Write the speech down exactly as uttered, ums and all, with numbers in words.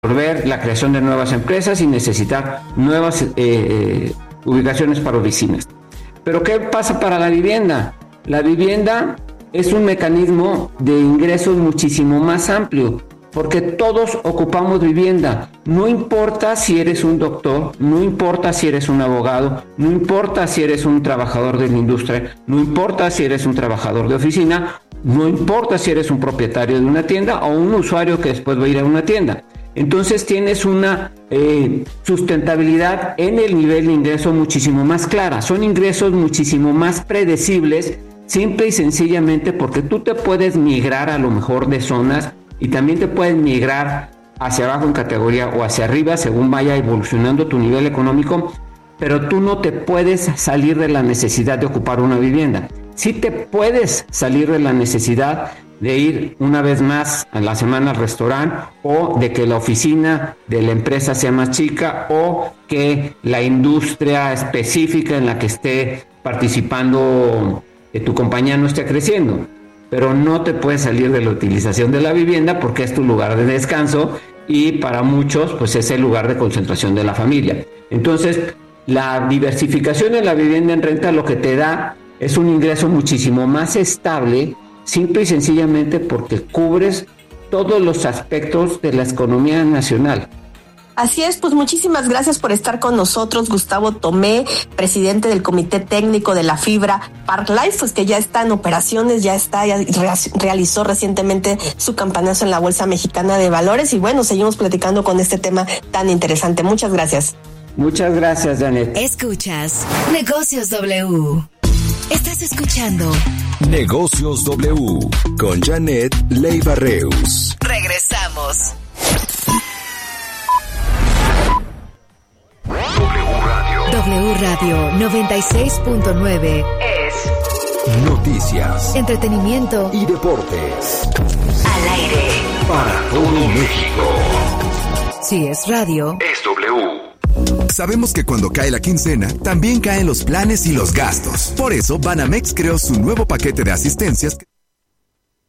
absorber la creación de nuevas empresas y necesitar nuevas eh, eh, ubicaciones para oficinas. Pero ¿qué pasa para la vivienda? La vivienda es un mecanismo de ingresos muchísimo más amplio, porque todos ocupamos vivienda. No importa si eres un doctor, no importa si eres un abogado, no importa si eres un trabajador de la industria, no importa si eres un trabajador de oficina, no importa si eres un propietario de una tienda o un usuario que después va a ir a una tienda. Entonces tienes una eh, sustentabilidad en el nivel de ingreso muchísimo más clara. Son ingresos muchísimo más predecibles, simple y sencillamente porque tú te puedes migrar a lo mejor de zonas y también te puedes migrar hacia abajo en categoría o hacia arriba según vaya evolucionando tu nivel económico, pero tú no te puedes salir de la necesidad de ocupar una vivienda. Sí te puedes salir de la necesidad de ir una vez más a la semana al restaurante, o de que la oficina de la empresa sea más chica, o que la industria específica en la que esté participando de tu compañía no esté creciendo. Pero no te puedes salir de la utilización de la vivienda porque es tu lugar de descanso y para muchos pues es el lugar de concentración de la familia. Entonces, la diversificación en la vivienda en renta lo que te da es un ingreso muchísimo más estable, simple y sencillamente porque cubres todos los aspectos de la economía nacional. Así es, pues muchísimas gracias por estar con nosotros, Gustavo Tomé, presidente del Comité Técnico de la Fibra Park Life, pues que ya está en operaciones, ya está, ya realizó recientemente su campanazo en la Bolsa Mexicana de Valores y bueno, seguimos platicando con este tema tan interesante. Muchas gracias. Muchas gracias, Janet. Escuchas Negocios W. Estás escuchando Negocios W con Janet Leiva Reus. Regresamos. W Radio. W Radio noventa y seis punto nueve es noticias, entretenimiento y deportes. Al aire. Para todo México. Si es radio, es W. Sabemos que cuando cae la quincena, también caen los planes y los gastos. Por eso, Banamex creó su nuevo paquete de asistencias.